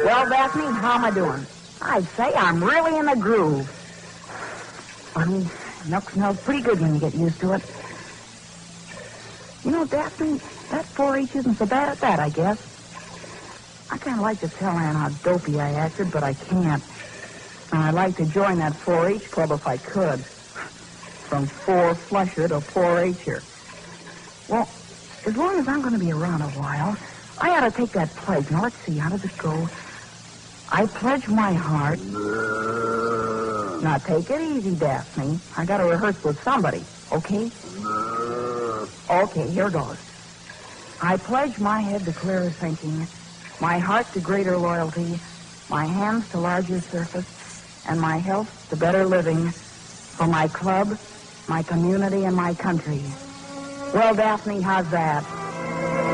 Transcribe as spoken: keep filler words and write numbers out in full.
Well, Daphne, how am I doing? I'd say I'm really in the groove. Funny, milk smells pretty good when you get used to it. You know, Daphne, that four H isn't so bad at that, I guess. I kind of like to tell Ann how dopey I acted, but I can't. And I'd like to join that four H club if I could. From four flusher to four H-er. Well, as long as I'm going to be around a while, I ought to take that pledge. Now, let's see. How does it go? I pledge my heart. Now, take it easy, Daphne. I got to rehearse with somebody, okay? Okay, here goes. I pledge my head to clearer thinking, my heart to greater loyalty, my hands to larger surface, and my health to better living for my club, my community, and my country. Well, Daphne, how's that?